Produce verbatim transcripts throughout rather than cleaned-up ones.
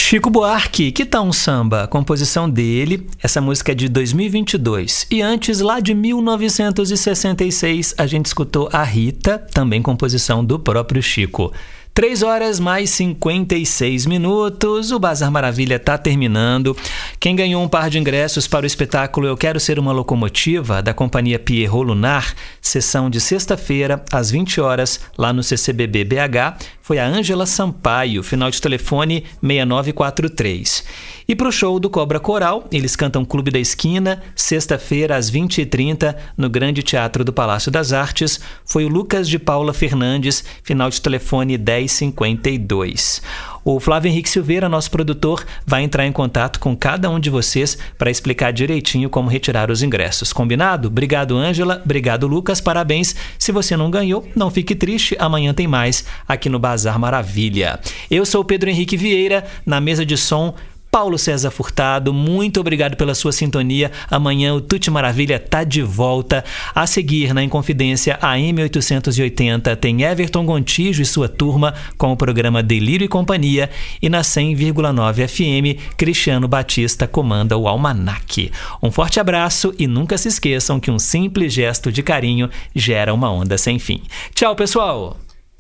Chico Buarque, que tal um samba? Composição dele, essa música é de dois mil e vinte e dois. E antes, lá de mil novecentos e sessenta e seis, a gente escutou a Rita, também composição do próprio Chico. três horas mais cinquenta e seis minutos, o Bazar Maravilha está terminando. Quem ganhou um par de ingressos para o espetáculo Eu Quero Ser Uma Locomotiva, da companhia Pierrot Lunar, sessão de sexta-feira, às vinte horas, lá no C C B B B H, foi a Ângela Sampaio, final de telefone seis nove quatro três. E para o show do Cobra Coral, eles cantam Clube da Esquina, sexta-feira às vinte e trinta, no Grande Teatro do Palácio das Artes, foi o Lucas de Paula Fernandes, final de telefone dez cinquenta e dois. O Flávio Henrique Silveira, nosso produtor, vai entrar em contato com cada um de vocês para explicar direitinho como retirar os ingressos. Combinado? Obrigado, Ângela. Obrigado, Lucas. Parabéns. Se você não ganhou, não fique triste. Amanhã tem mais aqui no Bazar Maravilha. Eu sou o Pedro Henrique Vieira, na mesa de som, Paulo César Furtado, muito obrigado pela sua sintonia. Amanhã o Tutti Maravilha tá de volta. A seguir, na Inconfidência A M oitocentos e oitenta, tem Everton Gontijo e sua turma com o programa Delírio e Companhia. E na cem vírgula nove F M, Cristiano Batista comanda o Almanac. Um forte abraço e nunca se esqueçam que um simples gesto de carinho gera uma onda sem fim. Tchau, pessoal!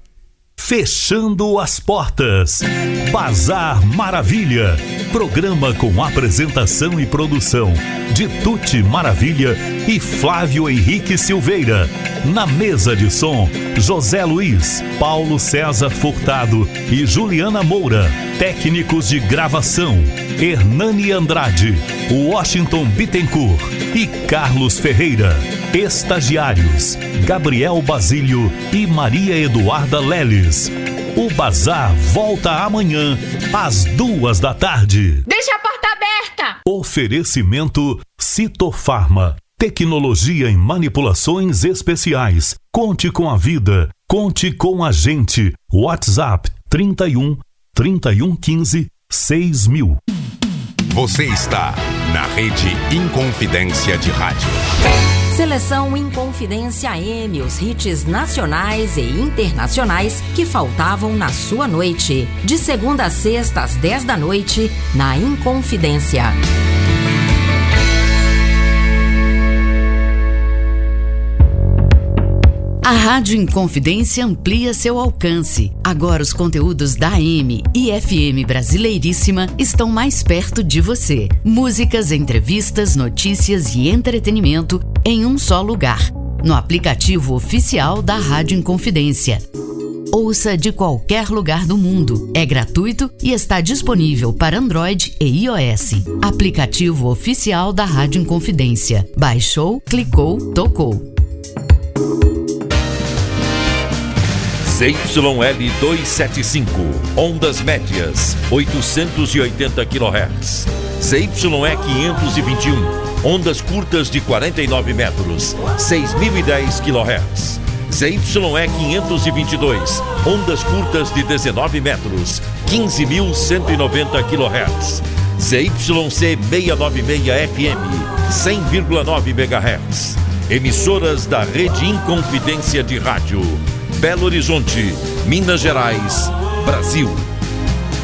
Fechando as portas, Bazar Maravilha, programa com apresentação e produção de Tutti Maravilha e Flávio Henrique Silveira. Na mesa de som, José Luiz, Paulo César Furtado e Juliana Moura. Técnicos de gravação, Hernani Andrade, Washington Bittencourt e Carlos Ferreira. Estagiários, Gabriel Basílio e Maria Eduarda Leles. O Bazar volta amanhã, às duas da tarde. Deixa a porta aberta! Oferecimento Citofarma. Tecnologia em manipulações especiais. Conte com a vida. Conte com a gente. WhatsApp trinta e um, trinta e um quinze, seis mil. Você está na Rede Inconfidência de Rádio. Seleção Inconfidência A M, os hits nacionais e internacionais que faltavam na sua noite. De segunda a sexta, às dez da noite, na Inconfidência. A Rádio Inconfidência amplia seu alcance. Agora os conteúdos da A M e F M Brasileiríssima estão mais perto de você. Músicas, entrevistas, notícias e entretenimento em um só lugar. No aplicativo oficial da Rádio Inconfidência. Ouça de qualquer lugar do mundo. É gratuito e está disponível para Android e iOS. Aplicativo oficial da Rádio Inconfidência. Baixou, clicou, tocou. Z Y L duzentos e setenta e cinco, ondas médias, oitocentos e oitenta quilohertz. Z Y E quinhentos e vinte e um, ondas curtas de quarenta e nove metros, seis mil e dez quilohertz. Z Y E quinhentos e vinte e dois, ondas curtas de dezenove metros, quinze mil cento e noventa quilohertz. Z Y C seiscentos e noventa e seis F M, cem vírgula nove megahertz. Emissoras da Rede Inconfidência de Rádio. Belo Horizonte, Minas Gerais, Brasil.